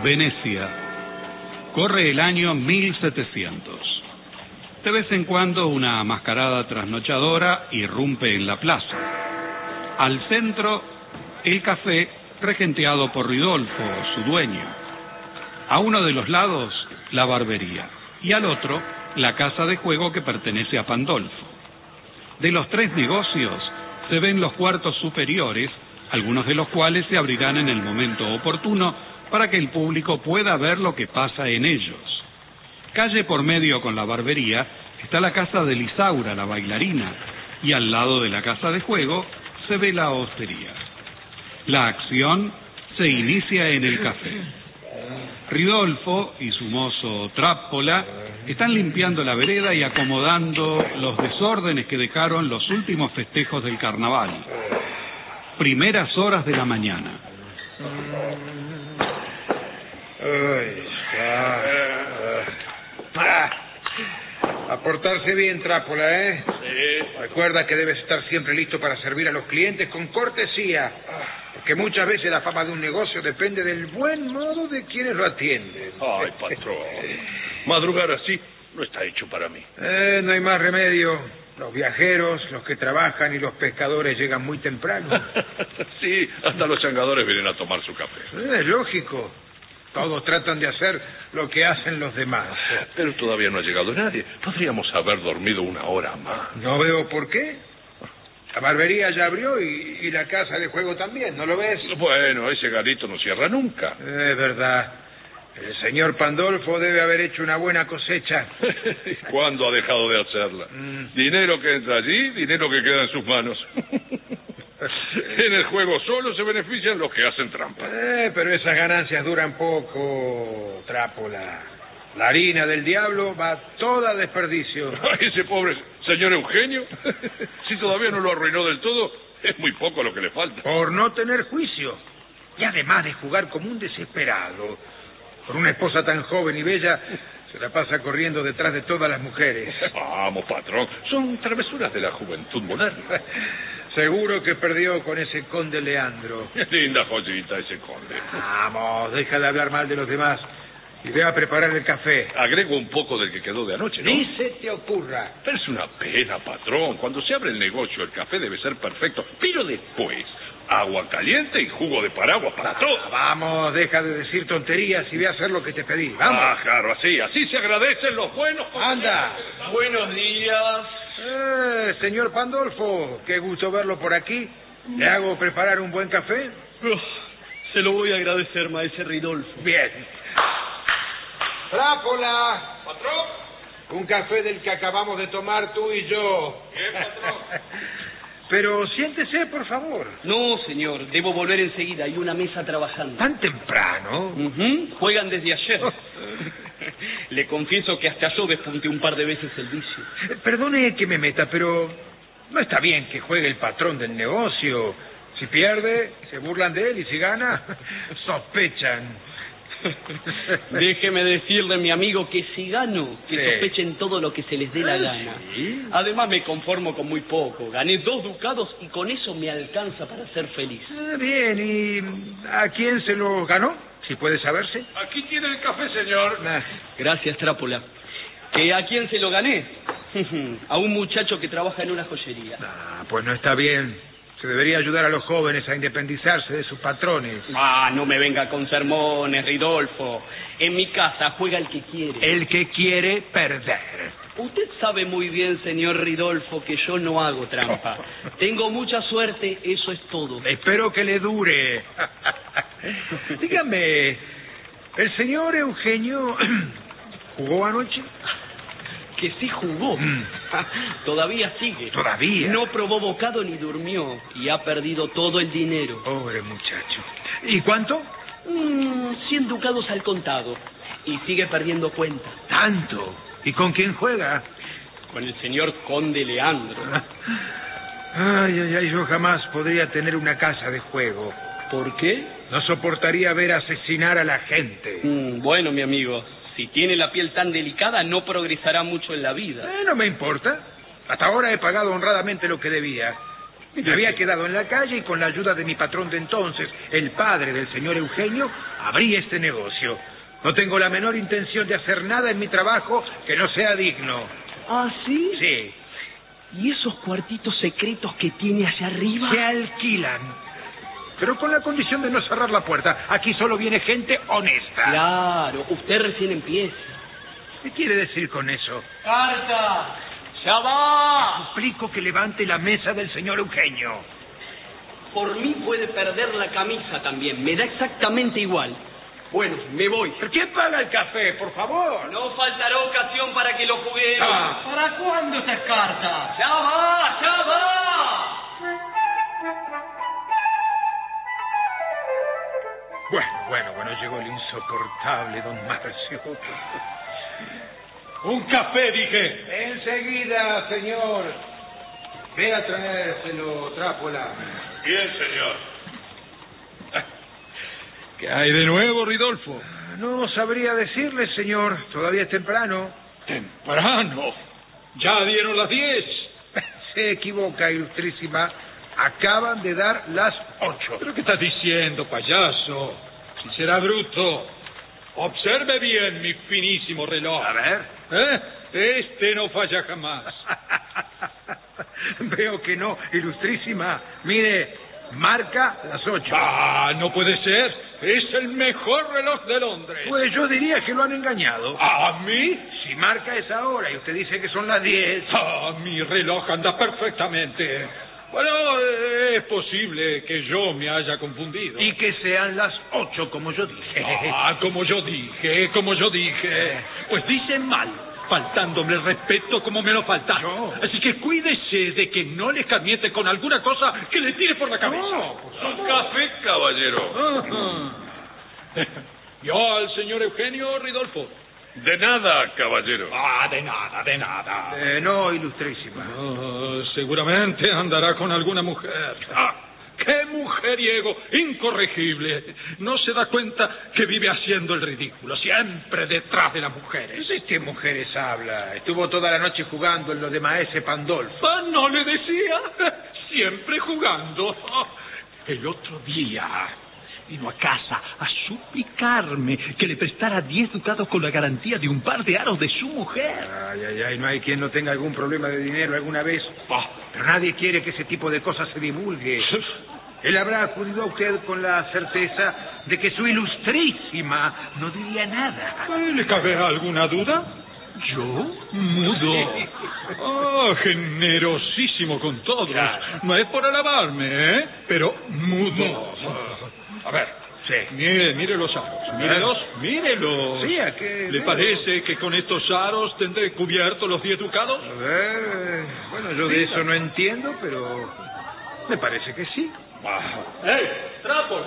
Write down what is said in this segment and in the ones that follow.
Venecia. Corre el año 1700. De vez en cuando una mascarada trasnochadora irrumpe en la plaza. Al centro, el café regenteado por Ridolfo, su dueño. A uno de los lados, la barbería. Y al otro, la casa de juego que pertenece a Pandolfo. De los tres negocios, se ven los cuartos superiores, algunos de los cuales se abrirán en el momento oportuno para que el público pueda ver lo que pasa en ellos. Calle por medio con la barbería está la casa de Lisaura, la bailarina, y al lado de la casa de juego se ve la hostería. La acción se inicia en el café. Ridolfo y su mozo Trappola están limpiando la vereda y acomodando los desórdenes que dejaron los últimos festejos del carnaval. Primeras horas de la mañana. A portarse bien, Trappola, ¿eh? Sí. Recuerda que debes estar siempre listo para servir a los clientes con cortesía, porque muchas veces la fama de un negocio depende del buen modo de quienes lo atienden. Ay, patrón. Madrugar así no está hecho para mí. No hay más remedio. Los viajeros, los que trabajan y los pescadores llegan muy temprano. Sí, hasta los changadores vienen a tomar su café. Es lógico. Todos tratan de hacer lo que hacen los demás. Pero todavía no ha llegado nadie. Podríamos haber dormido una hora más. No veo por qué. La barbería ya abrió y la casa de juego también, ¿no lo ves? Bueno, ese garito no cierra nunca. Es verdad. El señor Pandolfo debe haber hecho una buena cosecha. ¿Cuándo ha dejado de hacerla? Dinero que entra allí, dinero que queda en sus manos. En el juego solo se benefician los que hacen trampa. Pero esas ganancias duran poco, Trappola. La harina del diablo va toda a desperdicio. Ay, ese pobre señor Eugenio. Si todavía no lo arruinó del todo, es muy poco lo que le falta. Por no tener juicio. Y además de jugar como un desesperado. Por una esposa tan joven y bella, se la pasa corriendo detrás de todas las mujeres. Vamos, patrón. Son travesuras de la juventud moderna. Seguro que perdió con ese conde Leandro. Linda joyita ese conde. Vamos, deja de hablar mal de los demás y ve a preparar el café. Agrego un poco del que quedó de anoche, ¿no? Ni se te ocurra. Pero es una pena, patrón. Cuando se abre el negocio, el café debe ser perfecto. Pero después, agua caliente y jugo de paraguas para todos. Vamos, deja de decir tonterías y ve a hacer lo que te pedí. Vamos. Ah, claro, así se agradecen los buenos. Anda. Buenos días. Señor Pandolfo, qué gusto verlo por aquí. ¿Le hago preparar un buen café? Se lo voy a agradecer, maese Ridolfo. Bien. Trappola. ¿Patrón? Un café del que acabamos de tomar tú y yo. Bien, patrón. Pero siéntese, por favor. No, señor, debo volver enseguida. Hay una mesa trabajando. ¿Tan temprano? Juegan desde ayer. Le confieso que hasta yo despunté un par de veces el vicio. Perdone que me meta, pero no está bien que juegue el patrón del negocio. Si pierde, se burlan de él, y si gana, sospechan. Déjeme decirle, mi amigo, que si gano, que Sí. sospechen todo lo que se les dé la gana. ¿Sí? Además, me conformo con muy poco. Gané 2 ducados y con eso me alcanza para ser feliz. Bien, ¿y a quién se lo ganó? Si puede saberse. Aquí tiene el café, señor. Gracias, Trápola. ¿Que a quién se lo gané? A un muchacho que trabaja en una joyería. Pues no está bien. Se debería ayudar a los jóvenes a independizarse de sus patrones. No me venga con sermones, Ridolfo. En mi casa juega el que quiere. El que quiere perder. Usted sabe muy bien, señor Ridolfo, que yo no hago trampa. Tengo mucha suerte, eso es todo. Espero que le dure. Dígame, ¿el señor Eugenio jugó anoche? Que sí jugó. Todavía sigue. ¿Todavía? No probó bocado ni durmió y ha perdido todo el dinero. Pobre muchacho. ¿Y cuánto? 100 ducados al contado. Y sigue perdiendo cuenta. ¿Tanto? ¿Y con quién juega? Con el señor conde Leandro. Ay, yo jamás podría tener una casa de juego. ¿Por qué? No soportaría ver asesinar a la gente. Bueno, mi amigo, si tiene la piel tan delicada, no progresará mucho en la vida. No me importa. Hasta ahora he pagado honradamente lo que debía. Me había quedado en la calle y con la ayuda de mi patrón de entonces, el padre del señor Eugenio, abrí este negocio. No tengo la menor intención de hacer nada en mi trabajo que no sea digno. ¿Ah, sí? Sí. ¿Y esos cuartitos secretos que tiene allá arriba? Se alquilan. Pero con la condición de no cerrar la puerta. Aquí solo viene gente honesta. Claro, usted recién empieza. ¿Qué quiere decir con eso? ¡Carta! ¡Ya va! Suplico que levante la mesa del señor Eugenio. Por mí puede perder la camisa también. Me da exactamente igual. Bueno, me voy. ¿Pero quién paga el café, por favor? No faltará ocasión para que lo juguemos. ¿Para cuándo esas cartas? ¡Ya va! ¡Ya va! Bueno, llegó el insoportable don Marcio. Un café, dije. Enseguida, señor. Ve a traérselo, Trápola. Bien, señor. ¿Qué hay de nuevo, Ridolfo? No sabría decirle, señor. Todavía es temprano. Temprano. Ya dieron las 10. Se equivoca, ilustrísima. Acaban de dar las 8. ¿Pero qué estás diciendo, payaso? Si será bruto. Observe bien mi finísimo reloj. A ver. Este no falla jamás. Veo que no, ilustrísima. Mire, marca las 8. Ah, no puede ser. Es el mejor reloj de Londres. Pues yo diría que lo han engañado. ¿A mí? Si marca esa hora y usted dice que son las 10. Ah, mi reloj anda perfectamente. Bueno, es posible que yo me haya confundido. Y que sean las 8, como yo dije. Ah, como yo dije. Pues dicen mal, faltándome el respeto como me lo faltaron. No. Así que cuídese de que no le escarmiente con alguna cosa que le tire por la cabeza. Un café, caballero. ¿Yo al señor Eugenio, Ridolfo? De nada, caballero. Ah, de nada. No, ilustrísima. Seguramente andará con alguna mujer. ¡Ah! ¡Qué mujeriego! Incorregible. No se da cuenta que vive haciendo el ridículo, siempre detrás de las mujeres. ¿De qué mujeres habla? Estuvo toda la noche jugando en lo de Maese Pandolfo. Ah, ¿no le decía? Siempre jugando. El otro día vino a casa a suplicarme que le prestara 10 ducados con la garantía de un par de aros de su mujer. Ay, no hay quien no tenga algún problema de dinero alguna vez. Pero nadie quiere que ese tipo de cosas se divulgue. Él habrá acudido a usted con la certeza de que su ilustrísima no diría nada. ¿Le cabe alguna duda? ¿Yo? Mudo. Generosísimo con todos. Claro. No es por alabarme, pero mudo. A ver, sí. Mire los aros. Mírelos. Sí, ¿a qué? ¿Le parece que con estos aros tendré cubiertos los 10 ducados? A ver, bueno, yo de eso no entiendo, pero me parece que sí. ¡Ey, Trápola!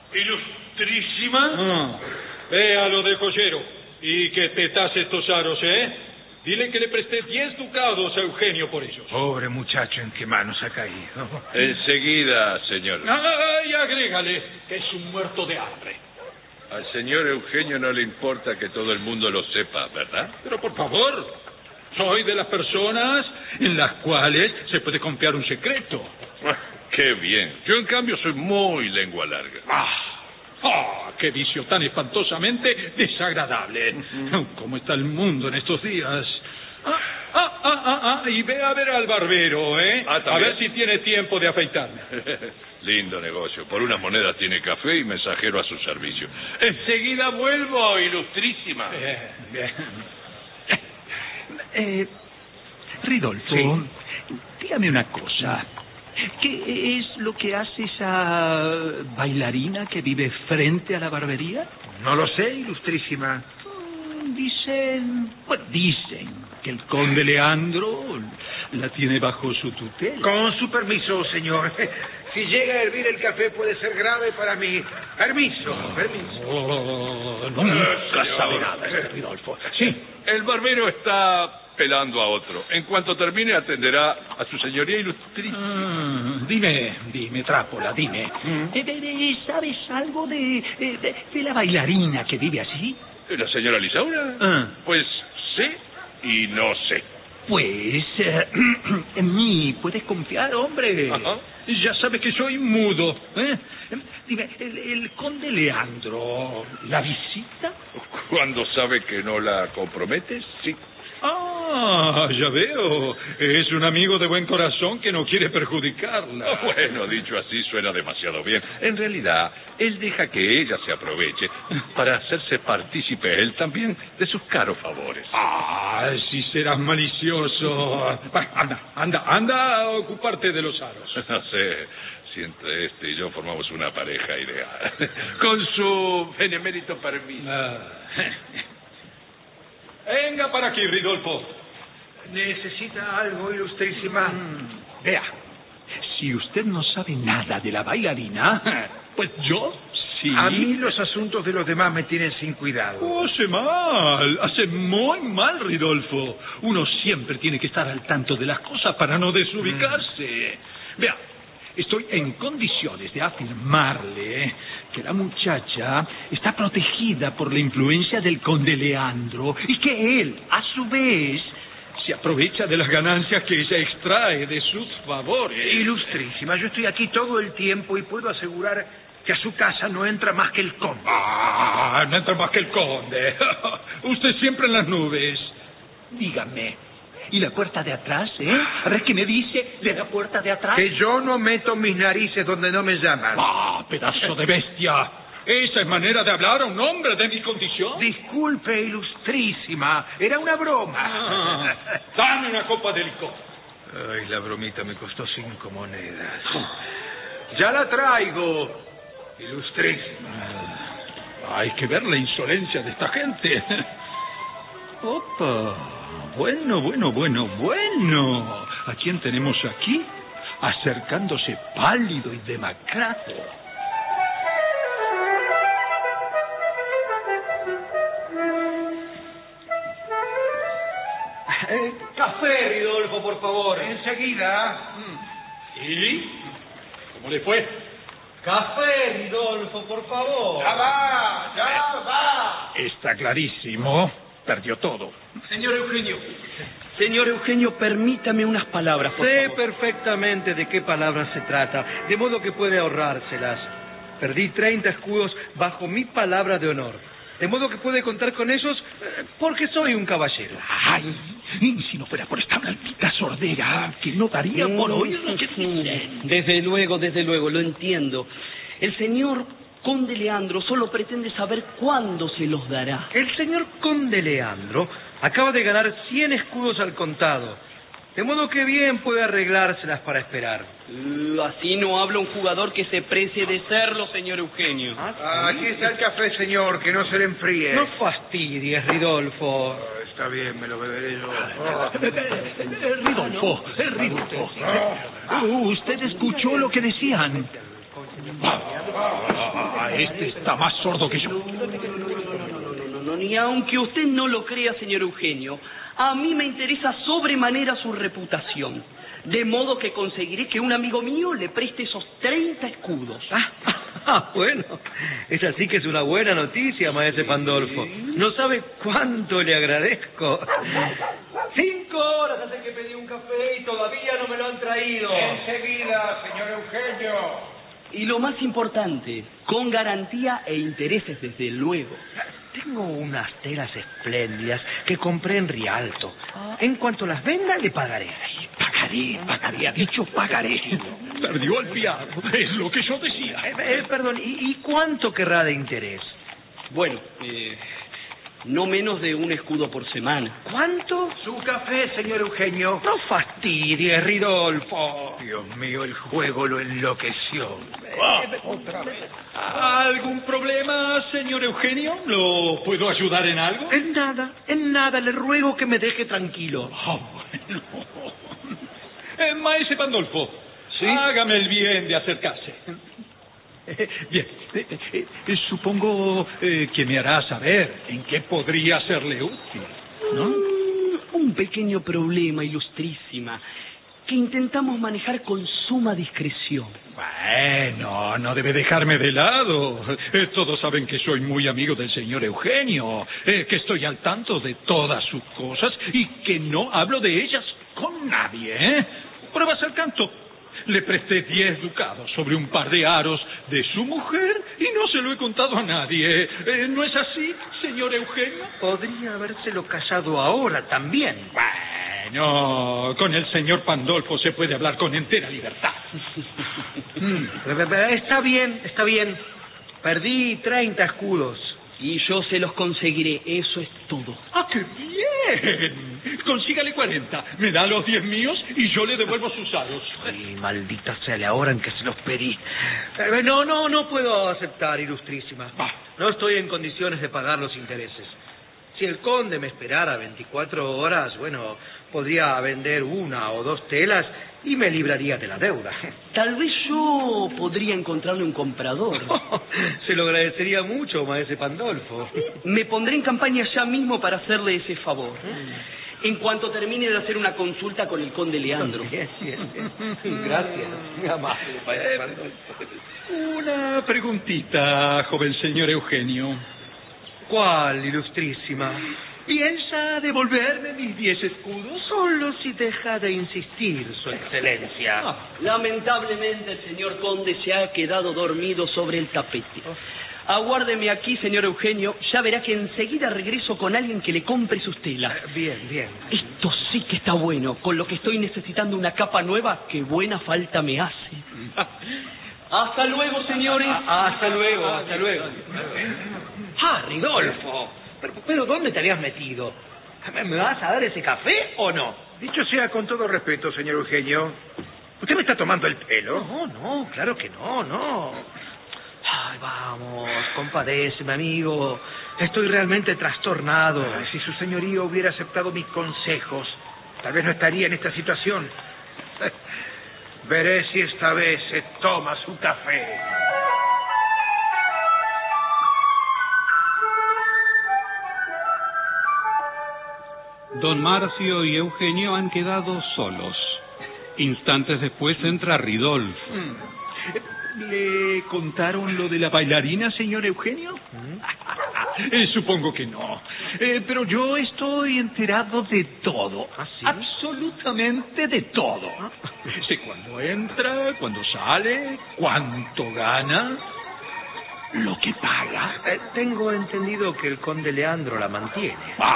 Ilustrísima. Véalo de joyero y que te tase estos aros, Dile que le presté 10 ducados a Eugenio por ellos. Pobre muchacho, ¿en qué manos ha caído? Enseguida, señor. Y agrégale que es un muerto de hambre. Al señor Eugenio no le importa que todo el mundo lo sepa, ¿verdad? Pero por favor, soy de las personas en las cuales se puede confiar un secreto. Qué bien. Yo, en cambio, soy muy lengua larga. ¡Qué vicio tan espantosamente desagradable! ¿Cómo está el mundo en estos días? Y ve a ver al barbero, a ver si tiene tiempo de afeitarme. Lindo negocio. Por una moneda tiene café y mensajero a su servicio. Enseguida vuelvo, ilustrísima. Bien. Ridolfo, Sí. dígame una cosa. ¿Qué es lo que hace esa bailarina que vive frente a la barbería? No lo sé, ilustrísima. Dicen que el conde Leandro la tiene bajo su tutela. Con su permiso, señor. Si llega a hervir el café puede ser grave para mí. Permiso. Nunca sabe nada, Ridolfo. Sí, el barbero está pelando a otro. En cuanto termine, atenderá a su señoría ilustrísima. Dime, Trápola, dime. ¿Sabes algo de la bailarina que vive así? ¿La señora Lisaura? Pues sé y no sé. Pues, en mí puedes confiar, hombre. Ajá. Ya sabes que soy mudo. Dime, el conde Leandro, ¿la visita? Cuando sabe que no la comprometes, sí. Ah, ya veo. Es un amigo de buen corazón que no quiere perjudicarla. Bueno, dicho así suena demasiado bien. En realidad, él deja que ella se aproveche para hacerse partícipe él también de sus caros favores. Ah, si serás malicioso. Anda a ocuparte de los aros. No sé si entre este y yo formamos una pareja ideal. Con su benemérito permiso. Venga para aquí, Ridolfo. ¿Necesita algo, ilustrísima? Vea, si usted no sabe nada de la bailarina, pues yo sí. A mí los asuntos de los demás me tienen sin cuidado. Hace muy mal, Ridolfo. Uno siempre tiene que estar al tanto de las cosas para no desubicarse. Vea, estoy en condiciones de afirmarle que la muchacha está protegida por la influencia del conde Leandro y que él, a su vez, se aprovecha de las ganancias que ella extrae de sus favores. Ilustrísima, yo estoy aquí todo el tiempo y puedo asegurar que a su casa no entra más que el conde. Ah, no entra más que el conde. Usted siempre en las nubes. Dígame. ¿Y la puerta de atrás, A ver qué me dice de la puerta de atrás. Que yo no meto mis narices donde no me llaman. ¡Ah, pedazo de bestia! ¿Esa es manera de hablar a un hombre de mi condición? Disculpe, ilustrísima, era una broma. Dame una copa de licor. Ay, la bromita me costó 5 monedas. Ya la traigo, ilustrísima. Hay que ver la insolencia de esta gente. Opa, bueno. ¿A quién tenemos aquí? Acercándose pálido y demacrado. Café, Ridolfo, por favor. Enseguida. ¿Y? ¿Cómo le fue? Café, Ridolfo, por favor. Ya va. Está clarísimo. Perdió todo. Señor Eugenio, permítame unas palabras, por Sé favor. perfectamente de qué palabras se trata, de modo que puede ahorrárselas. Perdí 30 escudos bajo mi palabra de honor. De modo que puede contar con esos porque soy un caballero. Ay, si no fuera por esta maldita sordera, que no daría por oír lo que dicen. Desde luego, lo entiendo. El señor conde Leandro solo pretende saber cuándo se los dará. El señor conde Leandro acaba de ganar 100 escudos al contado. De modo que bien puede arreglárselas para esperar. Así no habla un jugador que se precie de serlo, señor Eugenio. Aquí está el café, señor, que no se le enfríe. No fastidies, Ridolfo. Está bien, me lo beberé yo. Ridolfo. ¿Usted escuchó lo que decían? Este está más sordo que yo. No, ni aunque usted no lo crea, señor Eugenio, a mí me interesa sobremanera su reputación. De modo que conseguiré que un amigo mío le preste esos 30 escudos. Bueno, esa sí que es una buena noticia, maese Pandolfo. No sabe cuánto le agradezco. 5 horas hace que pedí un café y todavía no me lo han traído. Enseguida, señor Eugenio. Y lo más importante, con garantía e intereses, desde luego. Tengo unas telas espléndidas que compré en Rialto. En cuanto las venda, le pagaré. Pagaré, ha dicho pagaré. Perdió el fiado, es lo que yo decía. Perdón, ¿y cuánto querrá de interés? Bueno, no menos de un escudo por semana. ¿Cuánto? Su café, señor Eugenio. No fastidies, Ridolfo. Dios mío, el juego lo enloqueció. Otra vez. ¿Algún problema, señor Eugenio? ¿Lo puedo ayudar en algo? En nada, le ruego que me deje tranquilo. Bueno. Maese Pandolfo, ¿sí? Hágame el bien de acercarse. Bien, supongo que me hará saber en qué podría serle útil, ¿no? Un pequeño problema, ilustrísima. que intentamos manejar con suma discreción. Bueno, no debe dejarme de lado. Todos saben que soy muy amigo del señor Eugenio, que estoy al tanto de todas sus cosas y que no hablo de ellas con nadie, ¿eh? Pruebas al canto. Le presté 10 ducados sobre un par de aros de su mujer y no se lo he contado a nadie. ¿No es así, señor Eugenio? Podría habérselo callado ahora también. Bueno, con el señor Pandolfo se puede hablar con entera libertad. Está bien. Perdí 30 escudos. Y yo se los conseguiré, eso es todo. ¡Ah, qué bien! Consígale 40, me da los 10 míos y yo le devuelvo sus aros. Ay, maldita sea la hora en que se los pedí. No puedo aceptar, ilustrísima. No estoy en condiciones de pagar los intereses. Si el conde me esperara 24 horas, bueno, podría vender 1 o 2 telas y me libraría de la deuda. Tal vez yo podría encontrarle un comprador. Se lo agradecería mucho, maese Pandolfo. Me pondré en campaña ya mismo para hacerle ese favor. En cuanto termine de hacer una consulta con el conde Leandro. Bien. Gracias, muy amable, maese Pandolfo. Una preguntita, joven señor Eugenio. ¿Cuál, ilustrísima? ¿Piensa devolverme mis 10 escudos? Solo si deja de insistir, su excelencia. Lamentablemente el señor conde se ha quedado dormido sobre el tapete. Aguárdeme aquí, señor Eugenio. Ya verá que enseguida regreso con alguien que le compre sus telas. Bien. Esto sí que está bueno. Con lo que estoy necesitando una capa nueva, que buena falta me hace. Hasta luego, señores. Hasta luego. Ridolfo. Pero ¿dónde te habías metido? ¿Me vas a dar ese café o no? Dicho sea con todo respeto, señor Eugenio, ¿usted me está tomando el pelo? No, claro que no. Ay, vamos, compadéceme, amigo. Estoy realmente trastornado. Ay, si su señoría hubiera aceptado mis consejos, tal vez no estaría en esta situación. Veré si esta vez se toma su café. Don Marcio y Eugenio han quedado solos. Instantes después entra Ridolfo. ¿Le contaron lo de la bailarina, señor Eugenio? Supongo que no. Pero yo estoy enterado de todo. ¿Ah, sí? Absolutamente de todo. Sé cuándo entra, cuándo sale, cuánto gana, lo que paga. Tengo entendido que el conde Leandro la mantiene.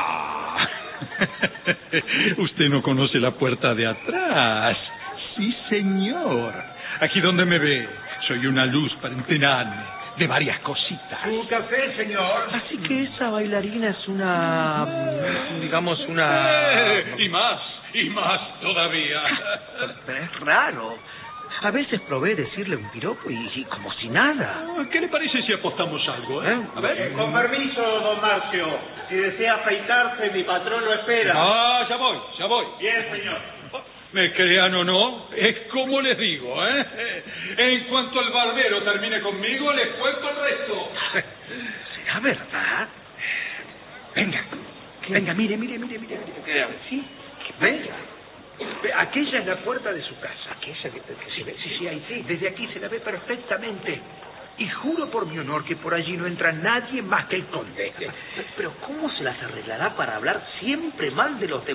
Usted no conoce la puerta de atrás. Sí, señor. Aquí donde me ve, soy una luz para enterarme de varias cositas. ¿Un café, señor? Así que esa bailarina es una... Y más todavía. Pero es raro. A veces probé decirle un piropo y como si nada. ¿Qué le parece si apostamos algo, eh? A ver. Con permiso, don Marcio. Si desea afeitarse, mi patrón lo espera. Ya voy. Bien, señor. Me crean o no, es como les digo, ¿eh? En cuanto el barbero termine conmigo, les cuento el resto. ¿Será verdad? Venga, mire. ¿Sí? Venga. Aquella es la puerta de su casa. Aquella que se ve. Sí, ahí sí. Desde aquí se la ve perfectamente. Y juro por mi honor que por allí no entra nadie más que el conde. Pero ¿cómo se las arreglará para hablar siempre mal de los demás?